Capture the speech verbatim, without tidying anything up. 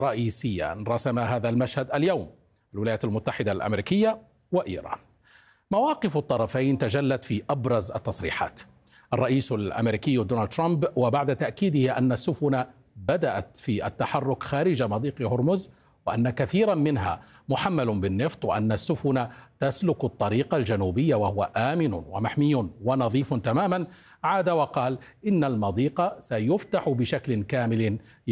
رئيسيا رسم هذا المشهد اليوم: الولايات المتحدة الأمريكية وإيران. مواقف الطرفين تجلت في أبرز التصريحات. الرئيس الأمريكي دونالد ترامب وبعد تأكيده أن السفن بدأت في التحرك خارج مضيق هرمز، وأن كثيرا منها محمل بالنفط، وأن السفن تسلك الطريق الجنوبي وهو آمن ومحمي ونظيف تماما، عاد وقال إن المضيق سيفتح بشكل كامل